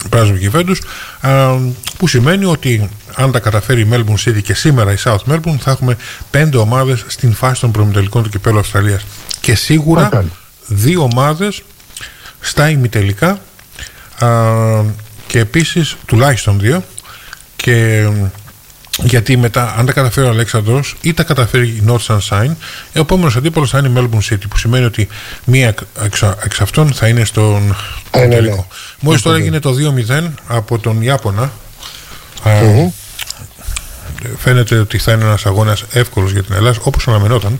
Brunswick Juventus, που σημαίνει ότι αν τα καταφέρει η Melbourne City και σήμερα η South Melbourne, θα έχουμε 5 ομάδες στην φάση των προημιτελικών του Κυπέλλου Αυστραλίας και σίγουρα 2 ομάδες στα ημιτελικά, και επίσης τουλάχιστον 2, και γιατί μετά, αν τα καταφέρει ο Αλέξανδρος ή τα καταφέρει η North Sunshine, ο επόμενος αντίπαλος θα είναι η Melbourne City, που σημαίνει ότι μία εξ αυτών θα είναι στον τελικό. Μόλις τώρα έγινε το 2-0 από τον Ιάπωνα. Φαίνεται ότι θα είναι ένας αγώνας εύκολος για την Ελλάδα, όπως αναμενόταν.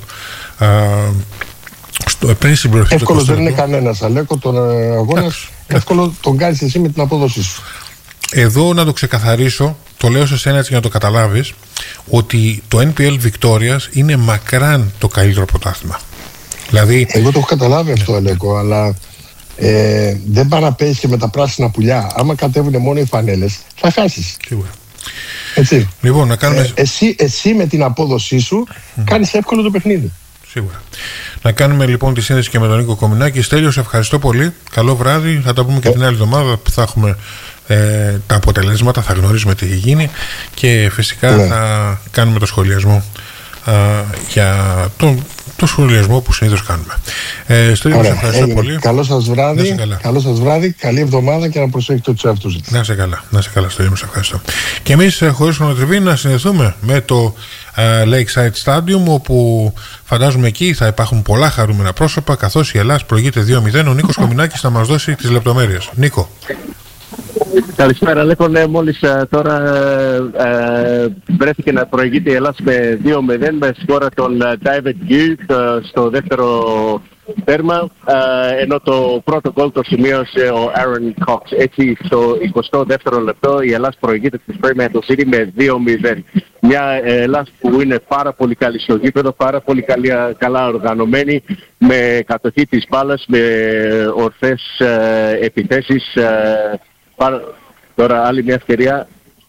Εύκολος δεν είναι κανένας, Αλέκο. Τον αγώνα εύκολο τον κάνεις εσύ με την απόδοσή σου. Εδώ να το ξεκαθαρίσω, το λέω σε σένα έτσι για να το καταλάβεις, ότι το NPL Βικτόριας είναι μακράν το καλύτερο πρωτάθλημα. Δηλαδή, εγώ το έχω καταλάβει αυτό, Αλέκο, αλλά δεν πάει να παίζεις και με τα πράσινα πουλιά. Άμα κατέβουν μόνο οι φανέλες, θα χάσεις. Σίγουρα. Έτσι. Λοιπόν, να κάνουμε... εσύ με την απόδοσή σου κάνεις εύκολο το παιχνίδι. Σίγουρα. Να κάνουμε λοιπόν τη σύνδεση και με τον Νίκο Κομινάκη. Στέλιο, σε ευχαριστώ πολύ. Καλό βράδυ. Θα τα πούμε και την άλλη εβδομάδα που θα έχουμε τα αποτελέσματα, θα γνωρίζουμε τι έχει γίνει και φυσικά θα κάνουμε το σχολιασμό για το σχολιασμό που συνήθως κάνουμε. Στέλιο, σε ευχαριστώ πολύ. Καλό σας βράδυ. Καλό σας βράδυ. Καλή εβδομάδα και να προσέχετε τους εαυτούς σας. Να είσαι καλά. Να είσαι καλά, Στέλιο, σε ευχαριστώ. Και εμείς χωρίς χρονοτριβή να συνδεθούμε με το Lakeside Stadium, όπου φαντάζομαι εκεί θα υπάρχουν πολλά χαρούμενα πρόσωπα, καθώς η Ελλάδα προηγείται 2-0. Ο Νίκος Κομινάκης θα μας δώσει τις λεπτομέρειες. Νίκο. Καλησπέρα, Λέκο. Ναι, μόλις τώρα βρέθηκε να προηγείται η Ελλάδα με 2-0 με σκόρα τον David Hughes στο δεύτερο τέρμα, ενώ το πρώτο γκολ το σημείωσε ο Aaron Cox. Έτσι, στο 22ο λεπτό η Ελλάδα προηγείται της Fremantle City με 2-0. Μια Ελλάδα που είναι πάρα πολύ καλή στο γήπεδο, πάρα πολύ καλά οργανωμένη, με κατοχή της μπάλας, με ορθές επιθέσεις. Τώρα άλλη μια ευκαιρία.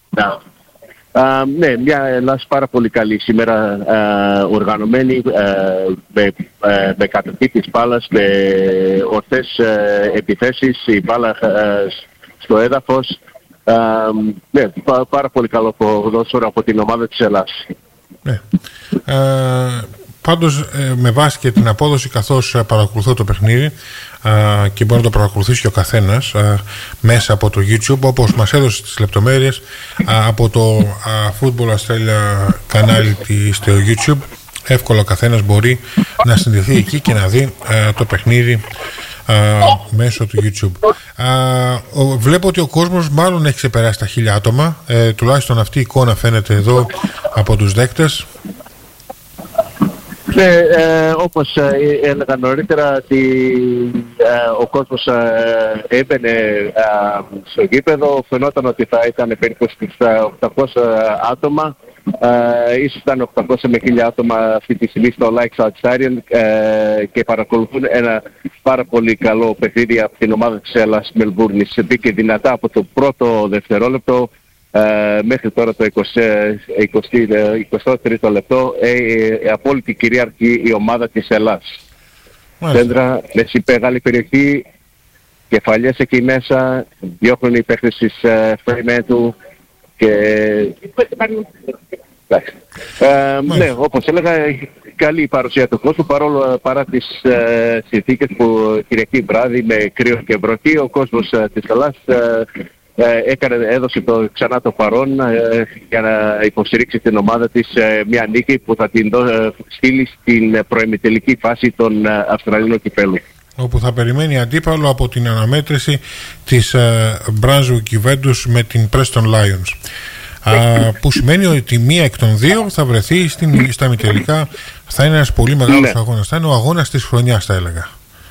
Ναι, μια Ελλάδα πάρα πολύ καλή σήμερα, οργανωμένη, με κατοχή της μπάλας, με ορθές επιθέσεις, η μπάλα στο έδαφος. Ναι, πάρα πολύ καλό ποδόσφαιρο από την ομάδα της Ελλάδας. Ναι. Πάντως με βάση και την απόδοση, καθώς παρακολουθώ το παιχνίδι και μπορεί να το παρακολουθήσει και ο καθένας μέσα από το YouTube, όπως μας έδωσε τις λεπτομέρειες από το Football Australia κανάλι στο YouTube, εύκολα ο καθένας μπορεί να συνδεθεί εκεί και να δει το παιχνίδι μέσω του YouTube. Βλέπω ότι ο κόσμος μάλλον έχει ξεπεράσει τα 1000 άτομα, τουλάχιστον αυτή η εικόνα φαίνεται εδώ από τους δέκτες. Ναι, όπως έλεγα νωρίτερα, ότι ο κόσμος έμπαινε στο γήπεδο, φαινόταν ότι θα ήταν περίπου στις 800 άτομα. Ίσως ήταν 800 με 1000 άτομα αυτή τη στιγμή στο Lakeside Stadium και παρακολουθούν ένα πάρα πολύ καλό παιχνίδι από την ομάδα της Ελλάδας Μελβούρνης. Μπήκε δυνατά από το πρώτο δευτερόλεπτο μέχρι τώρα το 23ο λεπτό, απόλυτη κυρίαρχη η ομάδα της Ελλάδας. Σέντρα, μέση μεγάλη περιοχή, κεφαλιές εκεί μέσα, διώχνουν οι παίχτες της Fremantle και... ναι, όπως έλεγα, καλή η παρουσία του κόσμου, παρά τις συνθήκες που Κυριακή βράδυ με κρύο και βροχή, ο κόσμος της Ελλάδας έδωσε ξανά το παρόν για να υποστηρίξει την ομάδα της, μια νίκη που θα την στείλει στην προημιτελική φάση των Αυστραλίνων κυπέλλου, όπου θα περιμένει αντίπαλο από την αναμέτρηση της Brunswick Juventus με την Preston Lions, που σημαίνει ότι μία εκ των δύο θα βρεθεί στα ημιτελικά. Θα είναι ένας πολύ μεγάλος αγώνας, θα είναι ο αγώνας της χρονιάς, θα έλεγα.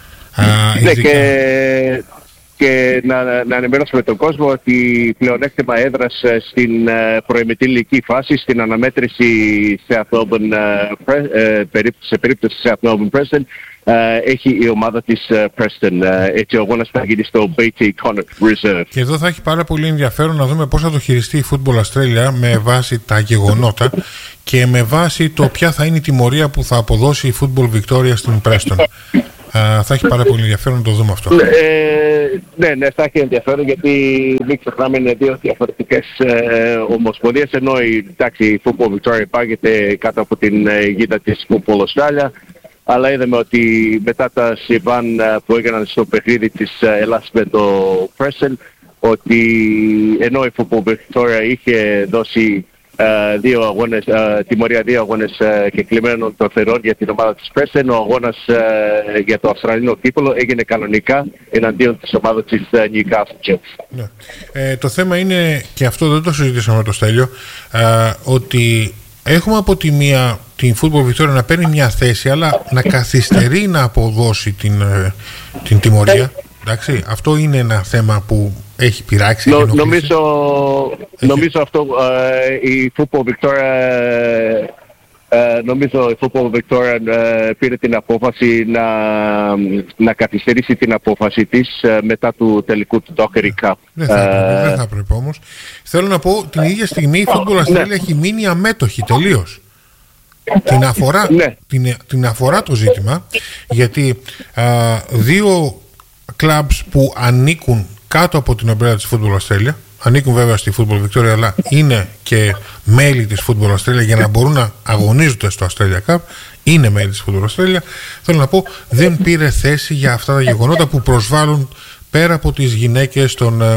Και να ενημερώσουμε τον κόσμο ότι πλεονέκτημα έδρας στην προημιτελική φάση, στην αναμέτρηση σε περίπτωση σε South Melbourne Preston, έχει η ομάδα της Preston. Έτσι ο αγώνας θα γίνει στο BT Connaught Reserve. Και εδώ θα έχει πάρα πολύ ενδιαφέρον να δούμε πώς θα το χειριστεί η Football Australia με βάση τα γεγονότα και με βάση το ποια θα είναι η τιμωρία που θα αποδώσει η Football Victoria στην Preston. θα έχει πάρα πολύ ενδιαφέρον να το δούμε αυτό. Ναι, θα έχει ενδιαφέρον, γιατί μην ξεχνάμε είναι δύο διαφορετικές ομοσπονδίες, ενώ η Football Victoria πάγεται κάτω από την αιγίδα της Football Australia, αλλά είδαμε ότι μετά τα συμβάν που έγιναν στο παιχνίδι της Ελλάς με το Preston, ότι ενώ η Football Victoria είχε δώσει τιμωρία 2 αγώνες κεκλειμένων τροφερών για την ομάδα της Preston, ο αγώνας για το Αυστραλινό κύπελλο έγινε κανονικά εναντίον της ομάδας της Newcastle Jets. Ναι. Το θέμα είναι, και αυτό δεν το συζητήσαμε με το Στέλιο, ότι έχουμε από τη μία την Football Victoria να παίρνει μια θέση, αλλά να καθυστερεί να αποδώσει την τιμωρία. Εντάξει, αυτό είναι ένα θέμα που έχει πειράξει. Νομίζω αυτό η Football Victoria πήρε την απόφαση να καθυστερήσει την απόφαση της μετά του τελικού του Dockery Cup. Δεν θα πρέπει όμως. Θέλω να πω, την ίδια στιγμή η Football Australia έχει μείνει αμέτωχη τελείως. Την αφορά το ζήτημα, γιατί δύο clubs που ανήκουν κάτω από την ομπρέλα της Football Australia, ανήκουν βέβαια στη Football Victoria, αλλά είναι και μέλη της Football Australia για να μπορούν να αγωνίζονται στο Australia Cup, είναι μέλη της Football Australia. Θέλω να πω, δεν πήρε θέση για αυτά τα γεγονότα που προσβάλλουν πέρα από τις γυναίκες,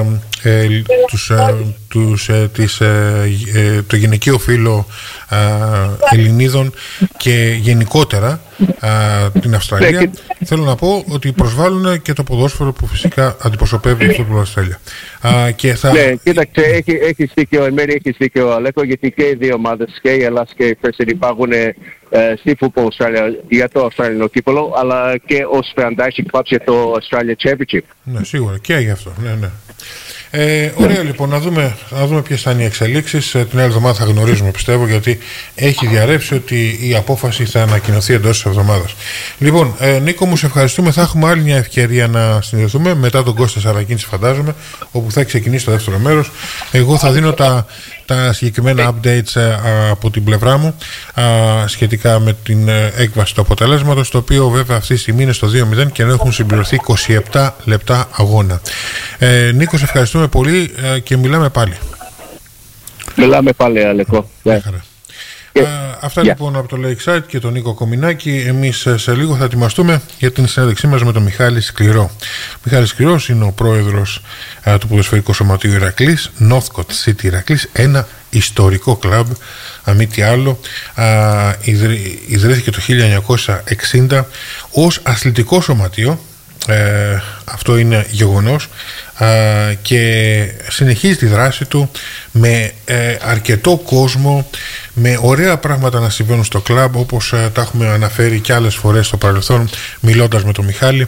το γυναικείο φύλο Ελληνίδων και γενικότερα την Αυστραλία. Θέλω να πω ότι προσβάλλουν και το ποδόσφαιρο που φυσικά αντιπροσωπεύει η Football Australia. Ναι, κοίταξε, έχεις δίκιο ο Αλέκο, γιατί και οι δύο ομάδες, και η Ελλάς και η Preston, υπάρχουν στη Football Australia για το Αυστραλινό κύπελλο, αλλά και ως franchise clubs για το Australia Championship. Ναι, σίγουρα και γι' αυτό. Ναι. Ωραία, λοιπόν, να δούμε ποιες θα είναι οι εξελίξεις. Την άλλη εβδομάδα θα γνωρίζουμε, πιστεύω, γιατί έχει διαρρεύσει ότι η απόφαση θα ανακοινωθεί εντός της εβδομάδας. Λοιπόν, Νίκο μου, σε ευχαριστούμε. Θα έχουμε άλλη μια ευκαιρία να συνδεθούμε μετά τον Κώστα Σαρακίνηση, φαντάζομαι, όπου θα ξεκινήσει το δεύτερο μέρος. Εγώ θα δίνω τα συγκεκριμένα updates από την πλευρά μου σχετικά με την έκβαση του αποτελέσματος, το οποίο βέβαια αυτή τη στιγμή είναι στο 2-0 και έχουν συμπληρωθεί 27 λεπτά αγώνα. Νίκο, σε ευχαριστούμε πολύ και μιλάμε πάλι. Μιλάμε πάλι, Αλεκό. Αυτά λοιπόν από το Lakeside και τον Νίκο Κομινάκη. Εμείς σε λίγο θα ετοιμαστούμε για την συνέντευξή μας με τον Μιχάλη Σκληρό. Μιχάλης Σκληρός είναι ο πρόεδρος του ποδοσφαιρικού σωματείου Ηρακλής, Northcote City Ηρακλής, ένα ιστορικό κλαμπ, αν μη τι άλλο. Ιδρύθηκε το 1960 ως αθλητικό σωματείο. Αυτό είναι γεγονός, και συνεχίζει τη δράση του με αρκετό κόσμο, με ωραία πράγματα να συμβαίνουν στο κλαμπ, όπως τα έχουμε αναφέρει και άλλες φορές στο παρελθόν μιλώντας με τον Μιχάλη,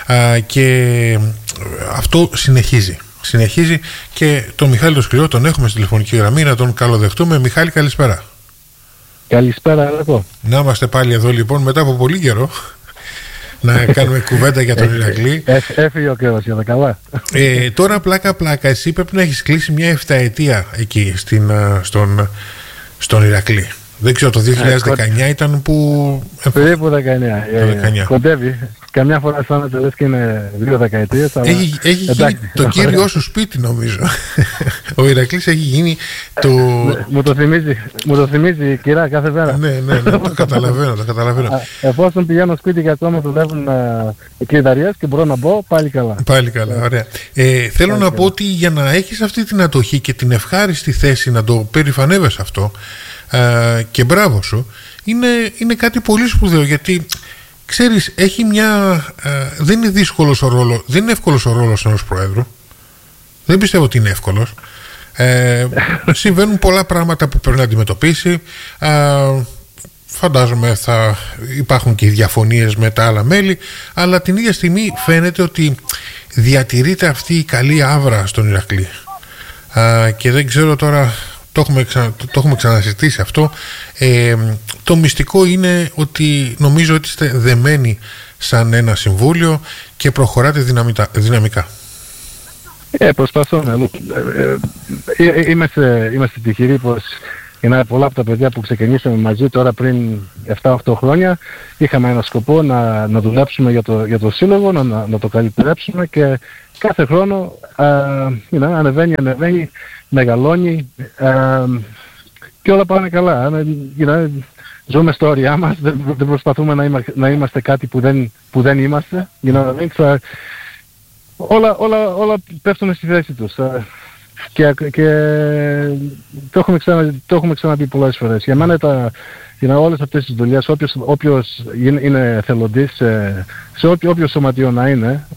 και αυτό συνεχίζει και τον Μιχάλη τον Σκληρό τον έχουμε στη τηλεφωνική γραμμή, να τον καλοδεχτούμε. Μιχάλη, καλησπέρα. Καλησπέρα, Αλέκο. Να είμαστε πάλι εδώ λοιπόν μετά από πολύ καιρό να κάνουμε κουβέντα για τον Ηρακλή. Έφυγε ο καιρός για τα καλά. Τώρα πλάκα, εσύ πρέπει να έχεις κλείσει μια 7 ετία εκεί στον Ηρακλή. Δεν ξέρω, το 2019 ήταν που... Περίπου 19. Κοντεύει. Καμιά φορά αισθάνεται λες και είναι 2 δεκαετίες. Έχει γίνει το κύριό σου σπίτι, νομίζω. Ο Ηρακλής έχει γίνει το... Μου το θυμίζει κυρά κάθε μέρα. Ναι, το καταλαβαίνω. Εφόσον πηγαίνω σπίτι και ακόμα δουλεύουν κλειδαριές και μπορώ να μπω, πάλι καλά. Πάλι καλά, ωραία. Θέλω να πω ότι για να έχεις αυτή την ατοχή και την ευχάριστη θέση να το περηφανεύεσαι αυτό, και μπράβο σου, είναι κάτι πολύ σπουδαίο, γιατί ξέρεις, έχει δεν είναι δύσκολος ο ρόλος, δεν είναι εύκολος ο ρόλος ενός προέδρου. Δεν πιστεύω ότι είναι εύκολος. Συμβαίνουν πολλά πράγματα που πρέπει να αντιμετωπίσει. Φαντάζομαι θα υπάρχουν και διαφωνίες με τα άλλα μέλη, αλλά την ίδια στιγμή φαίνεται ότι διατηρείται αυτή η καλή άβρα στον Ηρακλή. Και δεν ξέρω τώρα, το έχουμε ξανασυζητήσει αυτό. Το μυστικό είναι ότι νομίζω ότι είστε δεμένοι σαν ένα συμβούλιο και προχωράτε δυναμικά. Προσπαθούμε. Είμαστε τυχεροί πως Είναι πολλά από τα παιδιά που ξεκινήσαμε μαζί τώρα πριν 7-8 χρόνια, είχαμε ένα σκοπό να δουλέψουμε για το σύλλογο, να το καλυτερέψουμε, και κάθε χρόνο ανεβαίνει, μεγαλώνει, και όλα πάνε καλά. Ζούμε στο όρια μας, δεν προσπαθούμε να είμαστε κάτι που δεν είμαστε. Όλα πέφτουν στη θέση τους. Και το έχουμε ξαναπεί πολλές φορές. Για μένα όλες αυτές τις δουλειές, όποιος είναι εθελοντής σε όποιο σωματείο να είναι,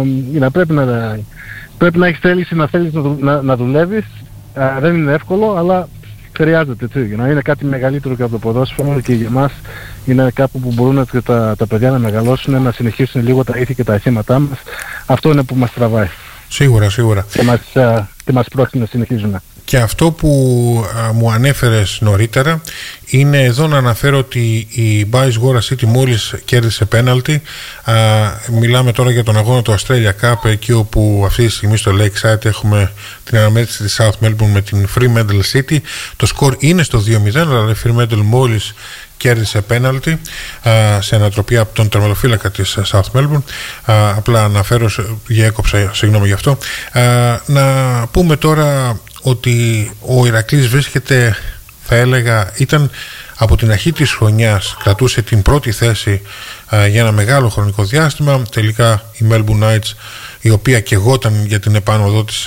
πρέπει να έχεις θέληση, να θέλεις να δουλεύεις. Δεν είναι εύκολο, αλλά χρειάζεται. Είναι κάτι μεγαλύτερο και από το ποδόσφαιρο, και για μας είναι κάπου που μπορούν τα παιδιά να μεγαλώσουν, να συνεχίσουν λίγο τα ήθη και τα αισθήματά μας. Αυτό είναι που μας τραβάει. Σίγουρα. Και μας πρόκειται να συνεχίζουμε. Και αυτό που μου ανέφερες νωρίτερα είναι εδώ να αναφέρω ότι η Bayswater City μόλις κέρδισε πέναλτι. Μιλάμε τώρα για τον αγώνα του Australia Cup, εκεί όπου αυτή τη στιγμή στο Lakeside έχουμε την αναμέτρηση της South Melbourne με την Fremantle City. Το σκορ είναι στο 2-0, αλλά η Fremantle μόλις κέρδισε πέναλτι σε ανατροπή από τον τερματοφύλακα της South Melbourne. Απλά αναφέρω, συγγνώμη γι' αυτό. Να πούμε τώρα ότι ο Ηρακλής βρίσκεται, θα έλεγα, ήταν από την αρχή της χρονιάς, κρατούσε την πρώτη θέση για ένα μεγάλο χρονικό διάστημα. Τελικά η Melbourne Knights, η οποία καιγόταν για την επάνωδό της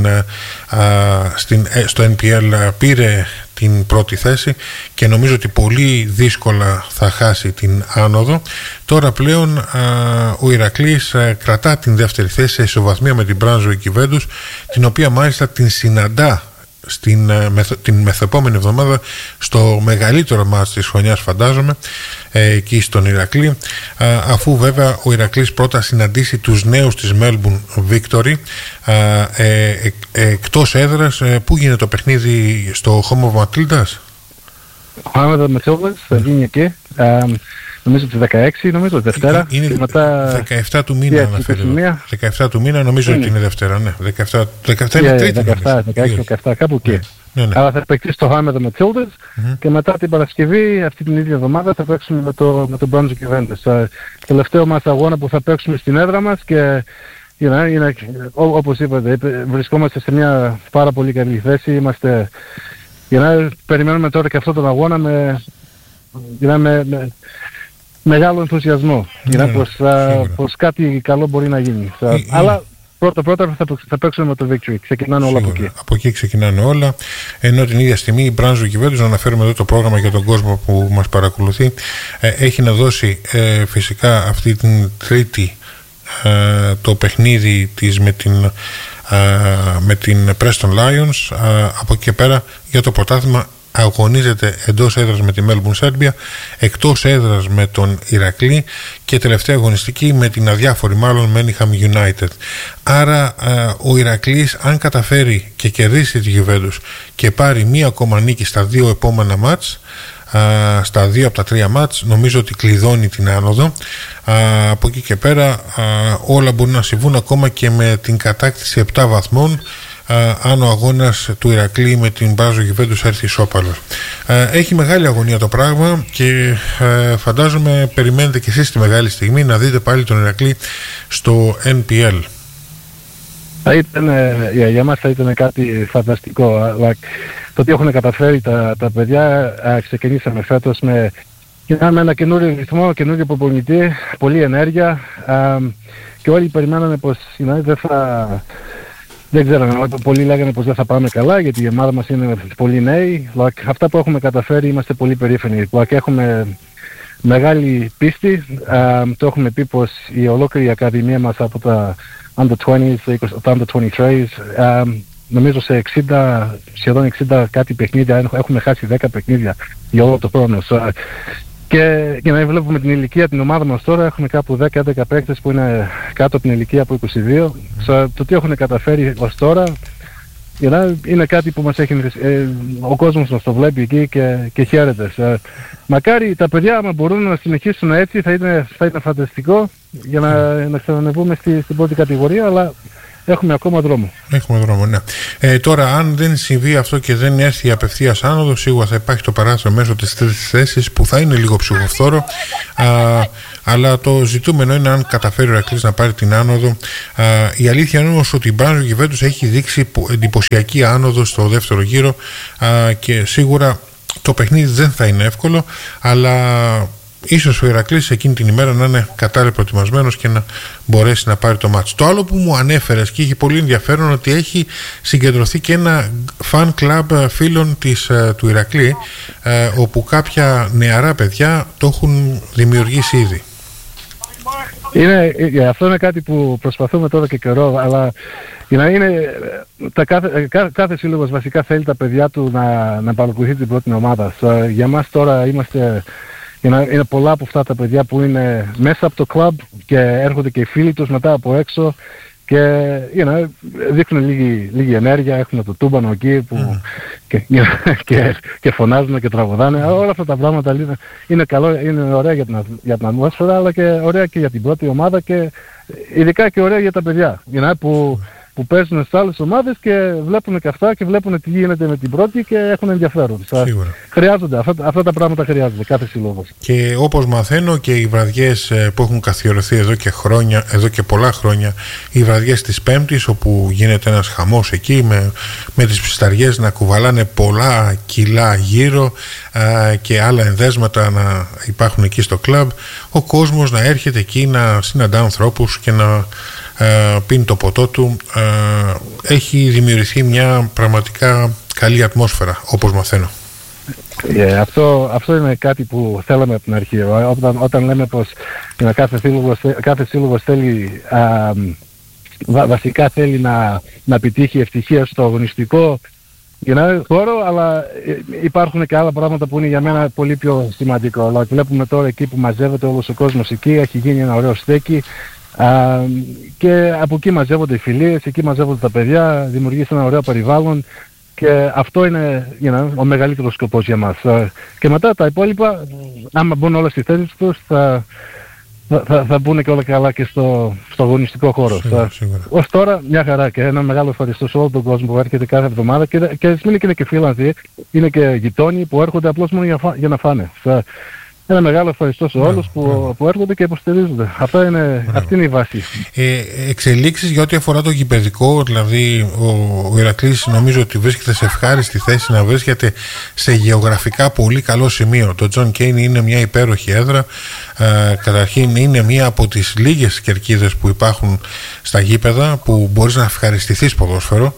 στο NPL, πήρε την πρώτη θέση και νομίζω ότι πολύ δύσκολα θα χάσει την άνοδο. Τώρα πλέον ο Ηρακλής κρατά την δεύτερη θέση σε ισοβαθμία με την Brunswick Juventus, την οποία μάλιστα την συναντά την μεθεπόμενη εβδομάδα στο μεγαλύτερο μάτς της χρονιάς, φαντάζομαι, εκεί στον Ηρακλή, αφού βέβαια ο Ηρακλής πρώτα συναντήσει τους νέους της Melbourne Victory εκτός έδρας. Πού γίνεται το παιχνίδι? Στο Home of Matildas? Home of Matildas θα γίνει εκεί, νομίζω ότι 16, νομίζω Δευτέρα. Είναι μετά 17 του μήνα, αναφέρεται. 17 του μήνα, νομίζω ότι είναι Δευτέρα, ναι. 17 είναι Τρίτη. 16-17, κάπου εκεί. Ναι. Αλλά θα παιχτεί στο Home of the Matildas και μετά την Παρασκευή, αυτή την ίδια εβδομάδα, θα παίξουμε με το Brunswick Juventus. Τελευταίο μας αγώνα που θα παίξουμε στην έδρα μας, και όπως είπατε, βρισκόμαστε σε μια πάρα πολύ καλή θέση. Περιμένουμε τώρα και αυτόν τον αγώνα με μεγάλο ενθουσιασμό, πως κάτι καλό μπορεί να γίνει. Αλλά πρώτα θα παίξουμε με το Victory. Ξεκινάνε όλα από εκεί. Από εκεί ξεκινάνε όλα. Ενώ την ίδια στιγμή η Brunswick Juventus, να αναφέρουμε εδώ το πρόγραμμα για τον κόσμο που μας παρακολουθεί, έχει να δώσει φυσικά αυτή την Τρίτη το παιχνίδι της με την Preston Lions. Από εκεί και πέρα για το πρωτάθλημα αγωνίζεται εντός έδρας με τη Melbourne Serbia, εκτός έδρας με τον Ηρακλή και τελευταία αγωνιστική με την αδιάφορη μάλλον Manningham United. Άρα ο Ηρακλής, αν καταφέρει και κερδίσει τη Juventus και πάρει μία ακόμα νίκη στα δύο επόμενα μάτς, στα 2 από τα 3 μάτς, νομίζω ότι κλειδώνει την άνοδο. Από εκεί και πέρα όλα μπορούν να συμβούν, ακόμα και με την κατάκτηση 7 βαθμών, αν ο αγώνας του Ηρακλή με την Brunswick Juventus έρθει ισόπαλος. Έχει μεγάλη αγωνία το πράγμα και φαντάζομαι περιμένετε και εσείς τη μεγάλη στιγμή να δείτε πάλι τον Ηρακλή στο NPL. Για μας θα ήταν κάτι φανταστικό. Το ότι έχουν καταφέρει τα παιδιά, ξεκινήσαμε φέτος με ένα καινούριο ρυθμό, καινούριο προπονητή, πολλή ενέργεια, και όλοι περιμένανε πως δεν ξέρω, πολλοί λέγανε πως δεν θα πάμε καλά γιατί η ομάδα μας είναι πολύ νέοι. Αυτά που έχουμε καταφέρει είμαστε πολύ περήφανοι. Έχουμε μεγάλη πίστη. Το έχουμε πει πως η ολόκληρη ακαδημία μας από τα Under 20s, τα Under 23s, νομίζω σε σχεδόν 60 κάτι παιχνίδια, έχουμε χάσει 10 παιχνίδια για όλο το χρόνο. Και να βλέπουμε την ηλικία την ομάδα μας τώρα, έχουμε κάπου 10-11 παίκτες που είναι κάτω από την ηλικία από 22. Το τι έχουν καταφέρει ως τώρα είναι κάτι που μας έχει, ο κόσμος μας το βλέπει εκεί και χαίρεται. Μακάρι τα παιδιά, άμα μπορούν να συνεχίσουν έτσι, θα ήταν φανταστικό για να ξανανεβούμε στην πρώτη κατηγορία, αλλά έχουμε ακόμα δρόμο. Έχουμε δρόμο, ναι. Τώρα, αν δεν συμβεί αυτό και δεν έρθει η απευθείας άνοδο, σίγουρα θα υπάρχει το παράθυρο μέσω της τρίτης θέσης που θα είναι λίγο ψυχοφθόρο. Αλλά το ζητούμενο είναι αν καταφέρει ο Ηρακλής να πάρει την άνοδο. Η αλήθεια είναι όμως ότι η Μπράνζο Γιουβέντους έχει δείξει εντυπωσιακή άνοδο στο δεύτερο γύρο και σίγουρα το παιχνίδι δεν θα είναι εύκολο, αλλά ίσως ο Ηρακλής εκείνη την ημέρα να είναι κατάλληλα προετοιμασμένος και να μπορέσει να πάρει το μάτς. Το άλλο που μου ανέφερες και είχε πολύ ενδιαφέρον, ότι έχει συγκεντρωθεί και ένα fan club φίλων του Ηρακλή, όπου κάποια νεαρά παιδιά το έχουν δημιουργήσει ήδη. Αυτό είναι κάτι που προσπαθούμε τώρα και καιρό, αλλά κάθε σύλλογος βασικά θέλει τα παιδιά του να παρακολουθεί την πρώτη ομάδα. Για μας τώρα είναι πολλά από αυτά τα παιδιά που είναι μέσα από το κλαμπ και έρχονται και οι φίλοι τους μετά από έξω και δείχνουν λίγη ενέργεια, έχουν το τούμπανο εκεί που και φωνάζουν και τραγουδάνε. Όλα αυτά τα πράγματα είναι καλό, είναι ωραία για την ατμόσφαιρα, αλλά και ωραία και για την πρώτη ομάδα και ειδικά και ωραία για τα παιδιά που παίζουν στις άλλες ομάδες και βλέπουν και αυτά και βλέπουν τι γίνεται με την πρώτη και έχουν ενδιαφέρον. Χρειάζονται, αυτά τα πράγματα χρειάζονται κάθε σύλλογος. Και όπως μαθαίνω και οι βραδιές που έχουν καθιερωθεί εδώ και πολλά χρόνια, οι βραδιές της Πέμπτης, όπου γίνεται ένας χαμός εκεί με τις ψισταριές να κουβαλάνε πολλά κιλά γύρω και άλλα ενδέσματα να υπάρχουν εκεί στο κλαμπ, ο κόσμος να έρχεται εκεί να συναντά ανθρώπους και να πίνει το ποτό του. Έχει δημιουργηθεί μια πραγματικά καλή ατμόσφαιρα, όπως μαθαίνω. Αυτό είναι κάτι που θέλαμε από την αρχή. Όταν λέμε πως κάθε σύλλογος θέλει βασικά θέλει να επιτύχει ευτυχία στο αγωνιστικό χώρο, αλλά υπάρχουν και άλλα πράγματα που είναι για μένα πολύ πιο σημαντικό. Αλλά βλέπουμε τώρα εκεί που μαζεύεται όλος ο κόσμος εκεί, έχει γίνει ένα ωραίο στέκι. Και από εκεί μαζεύονται οι φιλίες, εκεί μαζεύονται τα παιδιά, δημιουργήσει ένα ωραίο περιβάλλον και αυτό είναι ο μεγαλύτερος σκοπός για μας. Και μετά τα υπόλοιπα, άμα μπουν όλα στις θέσεις τους, θα μπουν και όλα καλά και στο αγωνιστικό χώρο. Σίγουρα. Ως τώρα μια χαρά και ένα μεγάλο ευχαριστώ σε όλο τον κόσμο που έρχεται κάθε εβδομάδα και μην είναι και φίλοι, είναι και γειτόνιοι που έρχονται απλώς μόνο για να φάνε. Ένα μεγάλο ευχαριστώ σε όλους που έρχονται και υποστηρίζονται. Αυτή είναι η βάση. Εξελίξεις για ό,τι αφορά το γηπεδικό, δηλαδή ο Ηρακλής νομίζω ότι βρίσκεται σε ευχάριστη θέση να βρίσκεται σε γεωγραφικά πολύ καλό σημείο. Το John Cain είναι μια υπέροχη έδρα. Καταρχήν είναι μια από τις λίγες κερκίδες που υπάρχουν στα γήπεδα που μπορείς να ευχαριστηθείς ποδόσφαιρο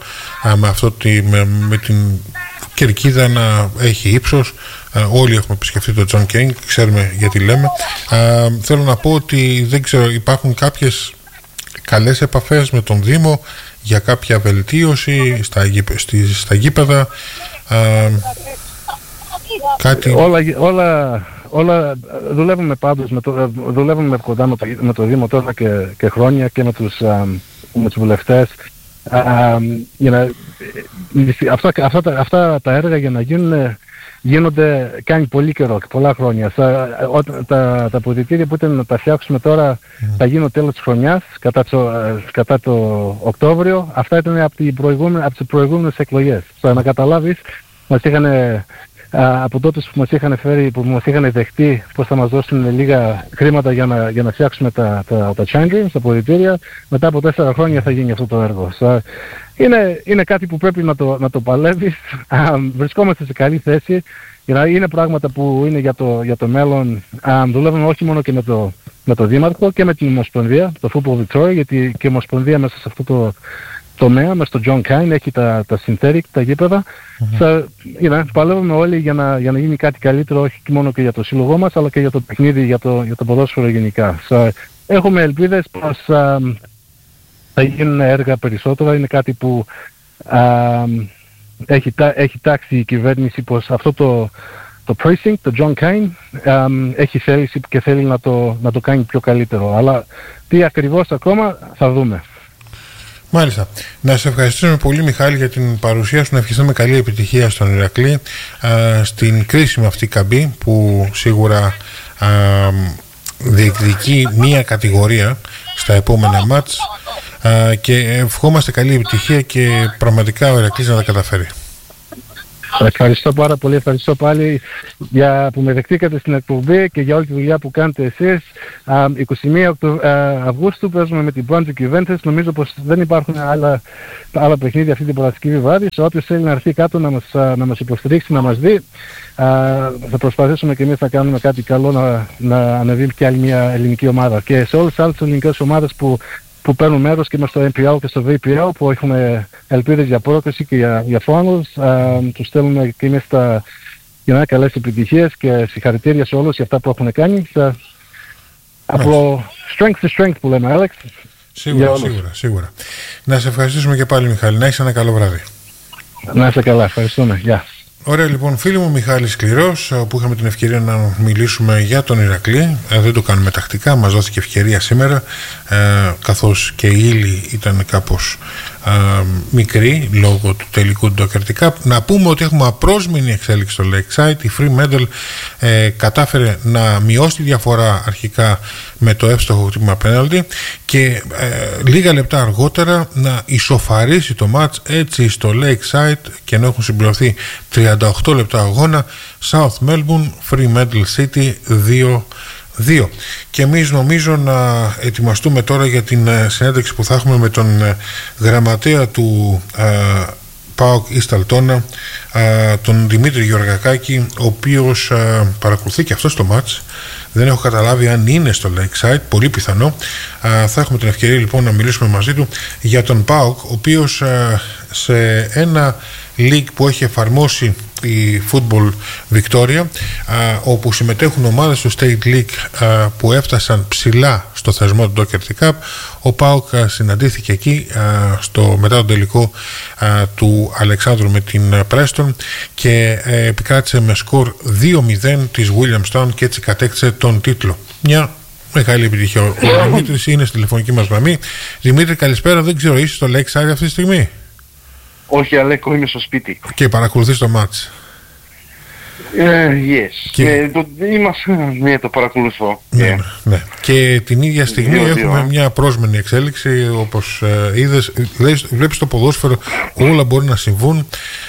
με την κερκίδα να έχει ύψος. Όλοι έχουμε επισκεφτεί το John Cain, ξέρουμε γιατί λέμε. Θέλω να πω ότι δεν ξέρω, υπάρχουν κάποιες καλές επαφές με τον Δήμο για κάποια βελτίωση στα γήπεδα. Όλα δουλεύουμε πάντως δουλεύουμε κοντά με το Δήμο τώρα και χρόνια και με τους βουλευτές. Αυτά τα έργα για να γίνονται κάνει πολύ καιρό και πολλά χρόνια. Τα αποδυτήρια που ήταν να τα φτιάξουμε τώρα θα γίνουν τέλος της χρονιάς, κατά το Οκτώβριο. Αυτά ήταν από τις προηγούμενες εκλογές. Να καταλάβεις, μας είχαν από τότε που μας είχαν φέρει, που μας είχαν δεχτεί πως θα μας δώσουν λίγα χρήματα για να φτιάξουμε τα change rooms, τα αποδυτήρια, μετά από 4 χρόνια θα γίνει αυτό το έργο. Είναι κάτι που πρέπει να το παλεύεις. Βρισκόμαστε σε καλή θέση. Είναι πράγματα που είναι για το μέλλον. Δουλεύουμε όχι μόνο και με το Δήμαρχο και με την Ομοσπονδία, το Football Victoria, γιατί και η Ομοσπονδία μέσα σε αυτό το τομέα, μέσα στο John Cain έχει τα synthetic, τα γήπεδα. Παλεύουμε όλοι για να γίνει κάτι καλύτερο, όχι μόνο και για το σύλλογό μας, αλλά και για το παιχνίδι, για το ποδόσφαιρο γενικά. Έχουμε ελπίδες πως θα γίνουν έργα περισσότερα. Είναι κάτι που έχει τάξει η κυβέρνηση πως αυτό το precinct, το John Cain, έχει θέληση και θέλει να το κάνει πιο καλύτερο. Αλλά τι ακριβώς ακόμα θα δούμε. Μάλιστα. Να σε ευχαριστήσουμε πολύ, Μιχάλη, για την παρουσία σου. Να ευχηθούμε καλή επιτυχία στον Ηρακλή στην κρίσιμη αυτή καμπή που σίγουρα διεκδικεί μία κατηγορία στα επόμενα μάτς. και ευχόμαστε καλή επιτυχία και πραγματικά ο Ηρακλής να τα καταφέρει. Ευχαριστώ πάρα πολύ, ευχαριστώ πάλι για που με δεχτήκατε στην εκπομπή και για όλη τη δουλειά που κάνετε εσείς. 21 Αυγούστου παίζουμε με την Brunswick Juventus. Νομίζω πως δεν υπάρχουν άλλα παιχνίδια αυτή την Παρασκευή βράδυ. Σε όποιος θέλει να έρθει κάτω να μας υποστηρίξει, να μας δει, θα προσπαθήσουμε και εμείς να κάνουμε κάτι καλό, να ανεβεί και άλλη μια ελληνική ομάδα. Και σε όλες τις άλλες ελληνικές ομάδες που παίρνουν μέρος και στο NPL και στο VPL, που έχουμε ελπίδες για πρόκριση και για finals, τους στέλνουμε και εμείς για καλές επιτυχίες και συγχαρητήρια σε όλους για αυτά που έχουν κάνει. Από strength to strength που λέμε, Άλεξ. Σίγουρα. Να σε ευχαριστήσουμε και πάλι, Μιχάλη. Να έχεις ένα καλό βράδυ. Να είσαι καλά, ευχαριστούμε. Γεια. Ωραία, λοιπόν, φίλοι μου, Μιχάλης Σκληρός, που είχαμε την ευκαιρία να μιλήσουμε για τον Ηρακλή. Δεν το κάνουμε τακτικά, μας δόθηκε ευκαιρία σήμερα, καθώς και η ύλη ήταν κάπως μικρή λόγω του τελικού του Doherty Cup. Να πούμε ότι έχουμε απρόσμενη εξέλιξη στο Lakeside. Η Fremantle κατάφερε να μειώσει τη διαφορά αρχικά με το εύστοχο χτύπημα πέναλτι και λίγα λεπτά αργότερα να ισοφαρίσει το μάτς έτσι στο Lakeside, και ενώ έχουν συμπληρωθεί 38 λεπτά αγώνα, South Melbourne, Fremantle City 2-2. Και εμείς νομίζω να ετοιμαστούμε τώρα για την συνέντευξη που θα έχουμε με τον γραμματέα του ΠΑΟΚ East Altona, τον Δημήτρη Γεωργακάκη, ο οποίος παρακολουθεί και αυτό το μάτς. Δεν έχω καταλάβει αν είναι στο Lakeside, πολύ πιθανό. Θα έχουμε την ευκαιρία λοιπόν να μιλήσουμε μαζί του για τον ΠΑΟΚ, ο οποίος σε ένα league που έχει εφαρμόσει η Football Victoria, όπου συμμετέχουν ομάδες του State League που έφτασαν ψηλά στο θεσμό του Doherty Cup, ο ΠΑΟΚ συναντήθηκε εκεί μετά τον τελικό του Αλεξάνδρου με την Preston και επικράτησε με σκορ 2-0 της Williamstown και έτσι κατέκτησε τον τίτλο. Μια μεγάλη επιτυχία. Ο Δημήτρης είναι στη τηλεφωνική μας γραμμή. Δημήτρη, καλησπέρα. Δεν ξέρω, είσαι στο Lakeside αυτή τη στιγμή? Όχι, Αλέκο, είμαι στο σπίτι. Και παρακολουθείς το μάτς? Yes. Και... το παρακολουθώ. Ναι. Και την ίδια στιγμή έχουμε μια πρόσμενη εξέλιξη, όπως είδες. Βλέπεις το ποδόσφαιρο, όλα μπορεί να συμβούν.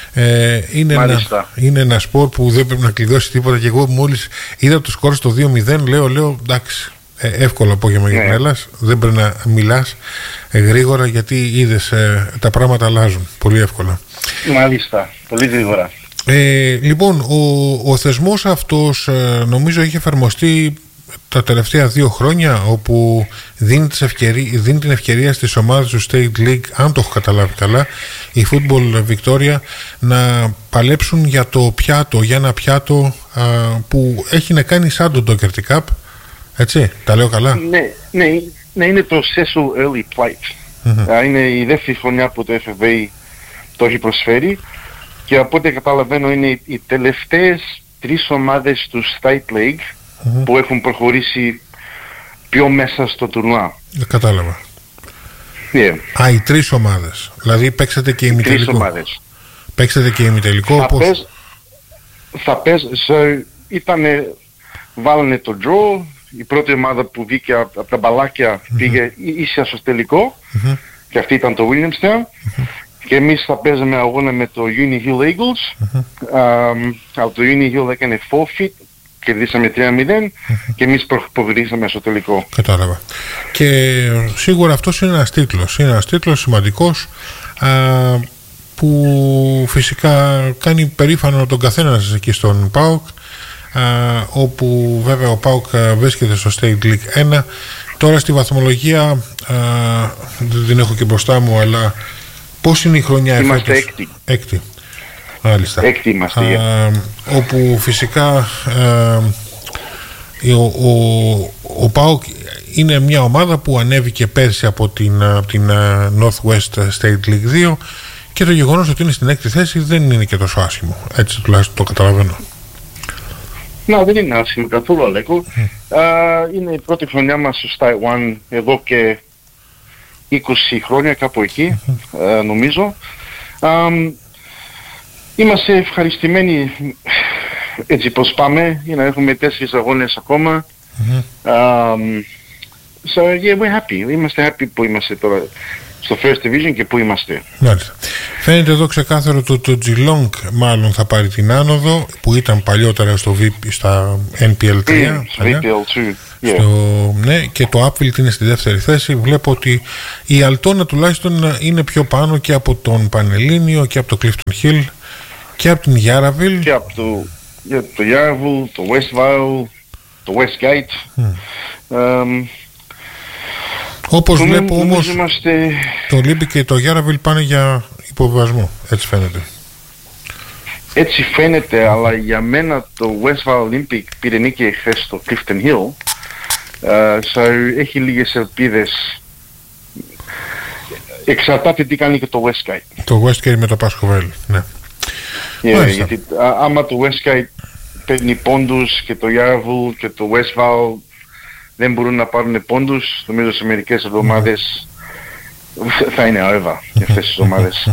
Είναι ένα σπορ που δεν πρέπει να κλειδώσει τίποτα, και εγώ μόλις είδα το σκορ στο 2-0 λέω εντάξει, εύκολο απόγευμα για να Ελλάς, δεν πρέπει να μιλάς γρήγορα, γιατί είδες τα πράγματα αλλάζουν πολύ εύκολα. Μάλιστα, πολύ γρήγορα. Λοιπόν, ο θεσμός αυτός νομίζω έχει εφαρμοστεί τα τελευταία 2 χρόνια, όπου δίνει την ευκαιρία στις ομάδες του State League, αν το έχω καταλάβει καλά, η Football Victoria, να παλέψουν για ένα πιάτο που έχει να κάνει σαν τον Doherty Cup. Έτσι, τα λέω καλά? Ναι, είναι το Cecil Early Plight. Είναι η δεύτερη χρονιά που το FFA το έχει προσφέρει, και από ό,τι καταλαβαίνω είναι οι τελευταίες 3 ομάδες του State League που έχουν προχωρήσει πιο μέσα στο τουρνουά. Κατάλαβα. Οι 3 ομάδες. Δηλαδή παίξατε και ημιτελικό. 3 ομάδες. Παίξατε και ημιτελικό. Βάλανε το draw. Η πρώτη ομάδα που βγήκε από τα μπαλάκια πήγε ίσια στο τελικό, και αυτή ήταν το Williamstown. Και εμείς θα παίζαμε αγώνα με το Uni Hill Eagles. Από το Uni Hill έκανε forfeit, κερδίσαμε 3-0 και εμείς προχωρήσαμε στο τελικό. Κατάλαβα. Και σίγουρα αυτός είναι ένας τίτλος σημαντικός, που φυσικά κάνει περήφανο τον καθένα σας εκεί στον ΠΑΟΚ, όπου βέβαια ο ΠΑΟΚ βρίσκεται στο State League 1. Τώρα στη βαθμολογία δεν την έχω και μπροστά μου, αλλά πώς είναι η χρονιά εφέτος? Είμαστε έκτη. Μάλιστα. Έκτη είμαστε, όπου φυσικά ο ΠΑΟΚ είναι μια ομάδα που ανέβηκε πέρσι από την Northwest State League 2, και το γεγονός ότι είναι στην 6η θέση δεν είναι και τόσο άσχημο. Έτσι τουλάχιστον το καταλαβαίνω. Δεν είναι άσχημο καθόλου, Αλέκο. Είναι η πρώτη χρονιά μας στο State 1 εδώ και 20 χρόνια, κάπου εκεί, νομίζω. Είμαστε ευχαριστημένοι έτσι πως πάμε, για να έχουμε 4 αγώνες ακόμα. So yeah, we're happy. Είμαστε happy που είμαστε τώρα στο First Division και που είμαστε. Μάλιστα. Φαίνεται εδώ ξεκάθαρο το Geelong μάλλον θα πάρει την άνοδο που ήταν παλιότερα στα NPL 3. VPL 2. Ναι, και το Upfield είναι στη δεύτερη θέση. Βλέπω ότι η Altona τουλάχιστον είναι πιο πάνω και από τον Πανελλήνιο και από το Clifton Hill και από την Yarraville. Και από το Yarraville, το Westvale, το Westgate. Όπως βλέπω όμως το Olympic και το Yarraville πάνε για υποβιβασμό, έτσι φαίνεται. Έτσι φαίνεται, αλλά για μένα το Westvale Olympic πήρε νίκη εχθές στο Clifton Hill. Έχει λίγες ελπίδες. Εξαρτάται τι κάνει και το Westgate. Το Westgate με το Pasco Valley, ναι. Γιατί άμα το Westgate παίρνει πόντους και το Yarraville και το Westvale δεν μπορούν να πάρουν πόντους, νομίζω σε μερικές εβδομάδες θα είναι αέβα για αυτές τις ομάδες.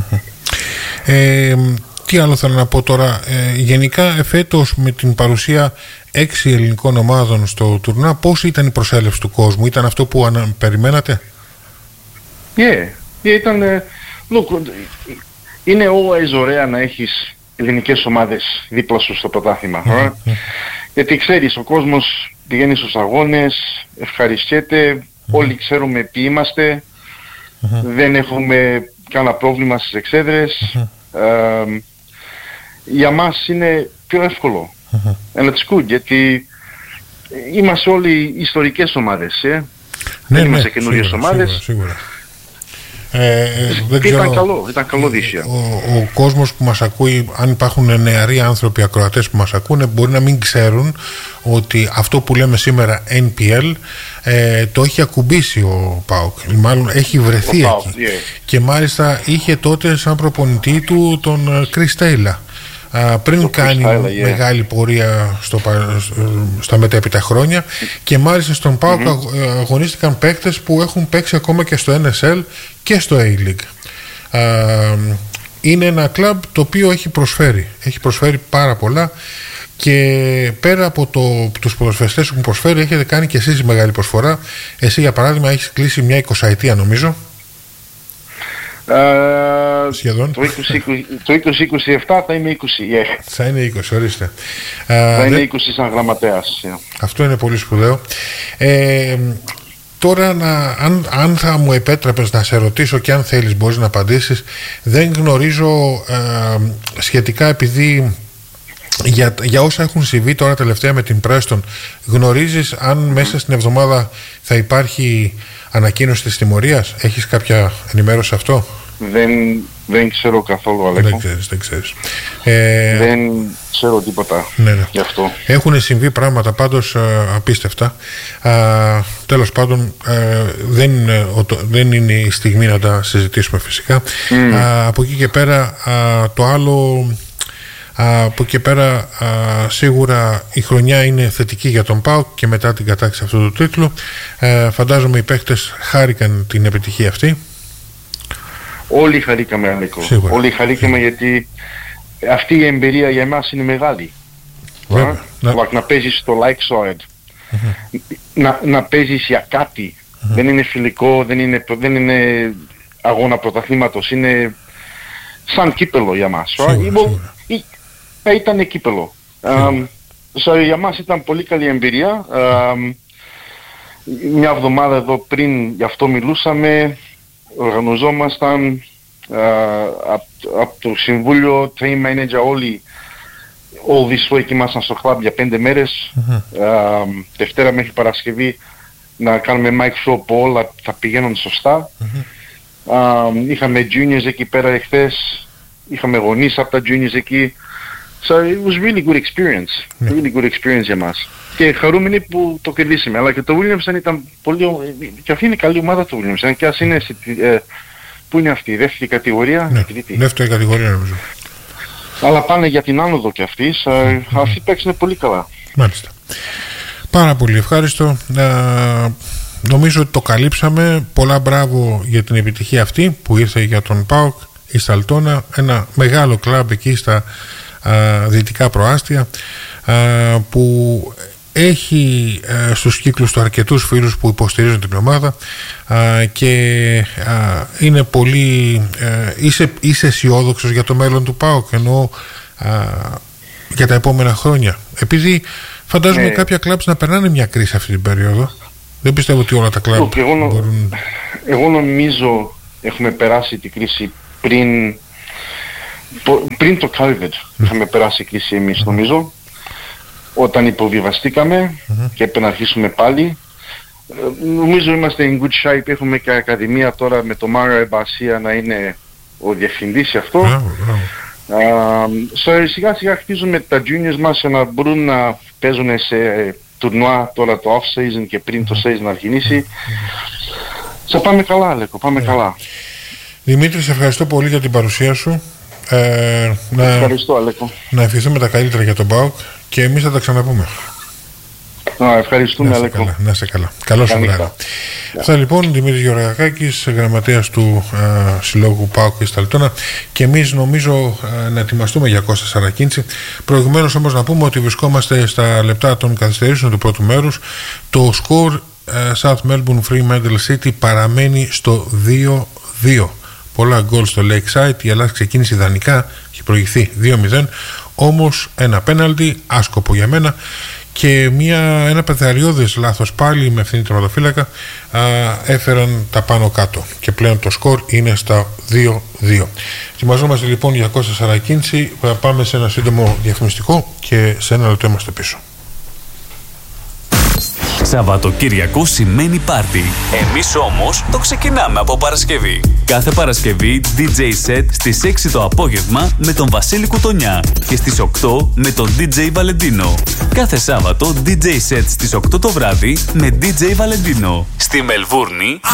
Τι άλλο θέλω να πω τώρα, γενικά φέτος με την παρουσία 6 ελληνικών ομάδων στο τουρνά, πώς ήταν η προσέλευση του κόσμου, ήταν αυτό που περιμένατε? Ήταν, είναι always ωραία να έχεις ελληνικές ομάδες δίπλα σου στο πρωτάθλημα. Γιατί ξέρεις, ο κόσμος πηγαίνει στους αγώνες, ευχαριστιέται, όλοι ξέρουμε ποιοι είμαστε, δεν έχουμε κανένα πρόβλημα στις εξέδρες. Για μας είναι πιο εύκολο. And it's good, γιατί είμαστε όλοι ιστορικές ομάδες. Δεν είμαστε καινούριες ομάδες. Σίγουρα. Ήταν καλό δίσια. Ο κόσμος που μας ακούει, αν υπάρχουν νεαροί άνθρωποι ακροατές που μας ακούνε, μπορεί να μην ξέρουν ότι αυτό που λέμε σήμερα NPL το έχει ακουμπήσει ο ΠΑΟΚ, μάλλον έχει βρεθεί εκεί. Και μάλιστα είχε τότε σαν προπονητή του τον Chris Taylor. Πριν κάνει μεγάλη πορεία στα μετέπειτα χρόνια, και μάλιστα στον ΠΑΟΚ αγωνίστηκαν παίκτες που έχουν παίξει ακόμα και στο NSL και στο A-League. Είναι ένα κλαμπ το οποίο έχει προσφέρει πάρα πολλά, και πέρα από τους ποδοσφαιριστές που προσφέρει, έχετε κάνει και εσείς μεγάλη προσφορά. Εσύ για παράδειγμα έχεις κλείσει μια 20ετία νομίζω. Σχεδόν. Το 2027 θα είμαι 20. Θα είναι 20, ορίστε. Θα είναι 20 σαν γραμματέας. Αυτό είναι πολύ σπουδαίο. Τώρα αν θα μου επέτρεπες να σε ρωτήσω, και αν θέλεις μπορείς να απαντήσεις, δεν γνωρίζω σχετικά, επειδή για όσα έχουν συμβεί τώρα τελευταία με την Preston, γνωρίζεις αν μέσα στην εβδομάδα θα υπάρχει ανακοίνωση της τιμωρίας? Έχεις κάποια ενημέρωση σε αυτό? Δεν ξέρω καθόλου, Αλέκο. Δεν ξέρεις. Δεν ξέρω τίποτα γι' αυτό. Έχουν συμβεί πράγματα πάντως απίστευτα. Τέλος πάντων, δεν είναι η στιγμή να τα συζητήσουμε φυσικά. Από εκεί και πέρα το άλλο... Από εκεί πέρα σίγουρα η χρονιά είναι θετική για τον ΠΑΟΚ και μετά την κατάκτηση αυτού του τίτλου. Φαντάζομαι οι παίκτες χάρηκαν την επιτυχία αυτή. Όλοι χαρήκαμε, Αλέκο. Όλοι χαρήκαμε, γιατί αυτή η εμπειρία για εμάς είναι μεγάλη. Να παίζεις στο Lakeside, να παίζεις για κάτι. Δεν είναι φιλικό, δεν είναι αγώνα πρωταθλήματος, είναι σαν κύπελο για μας. Ήταν κύπελο. Για μας ήταν πολύ καλή εμπειρία. Μια εβδομάδα εδώ πριν γι' αυτό μιλούσαμε, οργανωζόμασταν από το Συμβούλιο, team manager, όλοι all this week ήμασταν στο club για 5 μέρες. Δευτέρα μέχρι Παρασκευή να κάνουμε mic show που όλα θα πηγαίνουν σωστά. Είχαμε juniors εκεί πέρα εχθές, είχαμε γονείς από τα juniors εκεί. So it was really good experience. Really good experience για μας. Και χαρούμενοι που το κερδίσαμε. Αλλά και το Williamson ήταν πολύ... Και αυτή είναι καλή ομάδα του Williamson. Και ας είναι... Πού είναι αυτή, η δεύτερη κατηγορία? Ναι, δεύτερη κατηγορία νομίζω. Αλλά πάνε για την άνοδο και αυτοί. Αυτοί παίξουν πολύ καλά. Μάλιστα. Πάρα πολύ ευχάριστο. Νομίζω ότι το καλύψαμε. Πολλά μπράβο για την επιτυχία αυτή που ήρθε για τον ΠΑΟΚ, η Altona, ένα μεγάλο κλαμπ εκεί στα δυτικά προάστια, που έχει στους κύκλους του αρκετούς φίλους που υποστηρίζουν την ομάδα και είναι πολύ είσαι αισιόδοξος για το μέλλον του ΠΑΟΚ, εννοώ για τα επόμενα χρόνια, επειδή φαντάζομαι κάποια κλαμπς να περνάνε μια κρίση αυτή την περίοδο. Δεν πιστεύω ότι όλα τα κλαμπ μπορούν... Εγώ νομίζω έχουμε περάσει την κρίση πριν το COVID. Είχαμε περάσει κρίση εμείς, νομίζω, όταν υποβιβαστήκαμε και έπρεπε να αρχίσουμε πάλι. Νομίζω είμαστε in good shape. Έχουμε και ακαδημία τώρα με το Μάριο Εμπασία να είναι ο διευθυντής αυτό. Σιγά σιγά χτίζουμε τα juniors μας να μπορούν να παίζουν σε τουρνουά τώρα το off season και πριν το season να αρχινήσει. Θα πάμε καλά, Αλέκο, πάμε καλά. Δημήτρη, σε ευχαριστώ πολύ για την παρουσία σου. Ευχαριστώ, Αλέκο. Να ευχηθούμε τα καλύτερα για τον ΠΑΟΚ και εμείς θα τα ξαναπούμε. Ευχαριστούμε, Αλέκο. Να είσαι καλά. Καλό σου βράδυ. Αυτά λοιπόν, Δημήτρης Γεωργακάκης, γραμματέας του Συλλόγου ΠΑΟΚ και Σταλτώνα, και εμείς νομίζω να ετοιμαστούμε για Κώστα Σαρακίνηση. Προηγουμένως όμως να πούμε ότι βρισκόμαστε στα λεπτά των καθυστερήσεων του πρώτου μέρους. Το σκορ South Melbourne Fremantle City παραμένει στο 2-2. Πολλά γκολ στο Lakeside. Η Ελλάδα ξεκίνησε ιδανικά, έχει προηγηθεί 2-0, όμως ένα πέναλτι άσκοπο για μένα και ένα πεθαριώδες λάθος πάλι με ευθύνη τερματοφύλακα έφεραν τα πάνω κάτω και πλέον το σκορ είναι στα 2-2. Ετοιμαζόμαστε λοιπόν για Κώστα Σαρακίνηση. Πάμε σε ένα σύντομο διαφημιστικό και σε ένα λεπτό είμαστε πίσω. Σαββατοκύριακο σημαίνει πάρτι. Εμείς όμως το ξεκινάμε από Παρασκευή. Κάθε Παρασκευή DJ set στις 6 το απόγευμα με τον Βασίλη Κουτονιά και στις 8 με τον DJ Βαλεντίνο. Κάθε Σάββατο DJ set στις 8 το βράδυ με DJ Βαλεντίνο. Στη Μελβούρνη